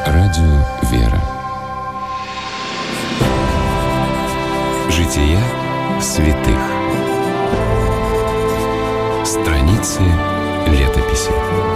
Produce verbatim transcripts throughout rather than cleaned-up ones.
Радио «Вера». Жития святых. Страницы летописи.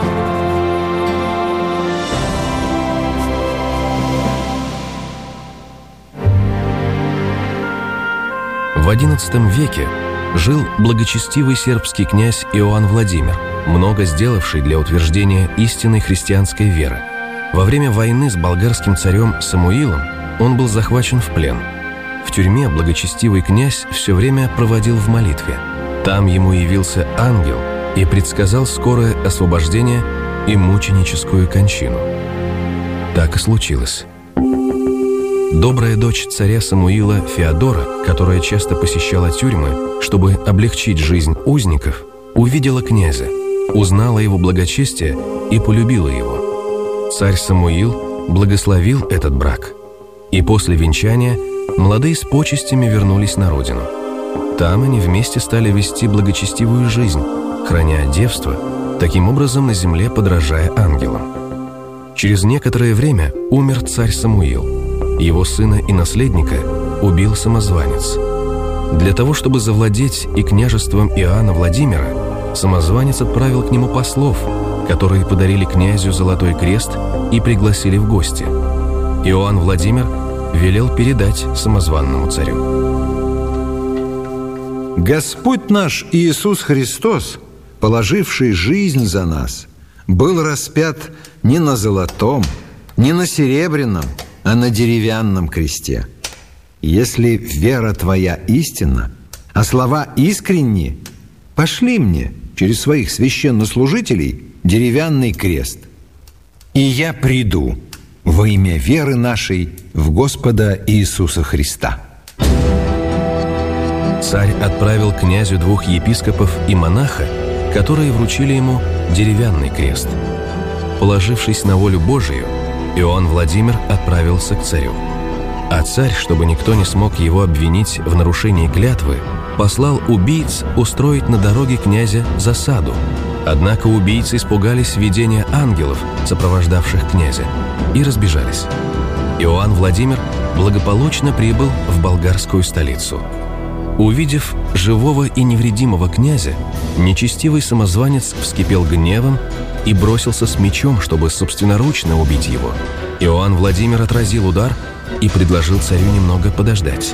В одиннадцатом веке жил благочестивый сербский князь Иоанн Владимир, много сделавший для утверждения истинной христианской веры. Во время войны с болгарским царем Самуилом он был захвачен в плен. В тюрьме благочестивый князь все время проводил в молитве. Там ему явился ангел и предсказал скорое освобождение и мученическую кончину. Так и случилось. Добрая дочь царя Самуила Феодора, которая часто посещала тюрьмы, чтобы облегчить жизнь узников, увидела князя, узнала его благочестие и полюбила его. Царь Самуил благословил этот брак, и после венчания молодые с почестями вернулись на родину. Там они вместе стали вести благочестивую жизнь, храня девство, таким образом на земле подражая ангелам. Через некоторое время умер царь Самуил. Его сына и наследника убил самозванец. Для того, чтобы завладеть и княжеством Иоанна Владимира, самозванец отправил к нему послов, которые подарили князю золотой крест и пригласили в гости. Иоанн Владимир велел передать самозванному царю. Господь наш Иисус Христос, положивший жизнь за нас, был распят не на золотом, не на серебряном, а на деревянном кресте. Если вера твоя истинна, а слова искренни, пошли мне через своих священнослужителей деревянный крест, и я приду во имя веры нашей в Господа Иисуса Христа». Царь отправил князю двух епископов и монаха, которые вручили ему деревянный крест. Положившись на волю Божию, Иоанн Владимир отправился к царю. А царь, чтобы никто не смог его обвинить в нарушении клятвы, послал убийц устроить на дороге князя засаду. Однако убийцы испугались видения ангелов, сопровождавших князя, и разбежались. Иоанн Владимир благополучно прибыл в болгарскую столицу. Увидев живого и невредимого князя, нечестивый самозванец вскипел гневом и бросился с мечом, чтобы собственноручно убить его. Иоанн Владимир отразил удар и предложил царю немного подождать.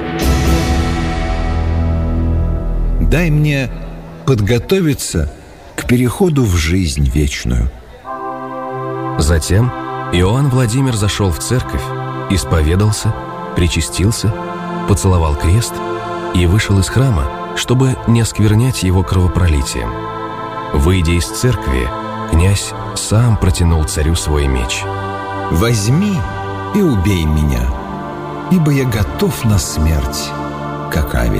«Дай мне подготовиться к переходу в жизнь вечную». Затем Иоанн Владимир зашел в церковь, исповедался, причастился, поцеловал крест и вышел из храма, чтобы не осквернять его кровопролитием. Выйдя из церкви, князь сам протянул царю свой меч. «Возьми и убей меня, ибо я готов на смерть, как Авель».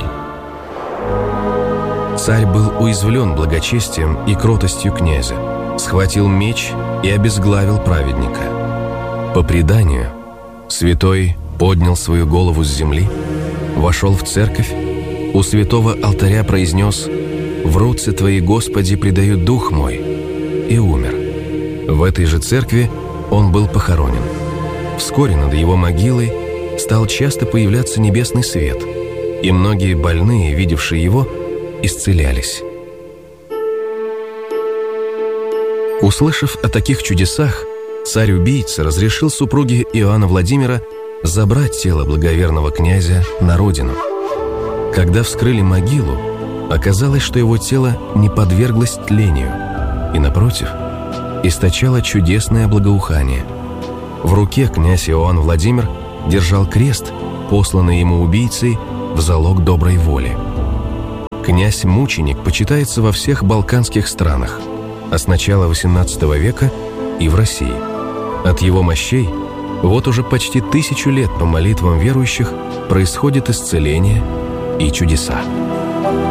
Царь был уязвлен благочестием и кротостью князя, схватил меч и обезглавил праведника. По преданию, святой поднял свою голову с земли, вошел в церковь, у святого алтаря произнес: «В руцы Твои, Господи, предаю дух мой», и умер. В этой же церкви он был похоронен. Вскоре над его могилой стал часто появляться небесный свет, и многие больные, видевшие его, исцелялись. Услышав о таких чудесах, царь-убийца разрешил супруге Иоанна Владимира забрать тело благоверного князя на родину. Когда вскрыли могилу, оказалось, что его тело не подверглось тлению и, напротив, источало чудесное благоухание. В руке князь Иоанн Владимир держал крест, посланный ему убийцей в залог доброй воли. Князь-мученик почитается во всех балканских странах, а с начала восемнадцатого века и в России. От его мощей вот уже почти тысячу лет по молитвам верующих происходит исцеление и чудеса.